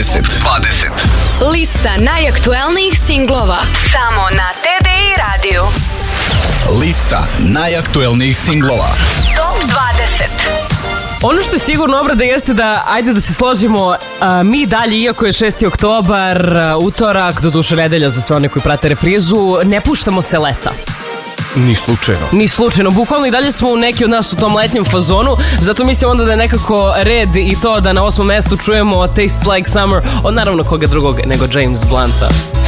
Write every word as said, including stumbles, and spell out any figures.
dvadeset. dvadeset. Lista najaktuelnijih singlova samo na T D I radiju. Lista najaktuelnijih singlova. Top dvadeset. Ono što je sigurno, Obrade, jeste da, ajde da se složimo, a, mi dalje, iako je šesti oktobar, a, utorak, do duše nedelja za sve one koji prate reprizu, ne puštamo se leta. Ni slučajno. Ni slučajno, bukvalno i dalje smo u neki od nas u tom letnjem fazonu, zato mislim onda da je nekako red i to da na osmom mestu čujemo Tastes Like Summer od naravno koga drugog nego James Blunta.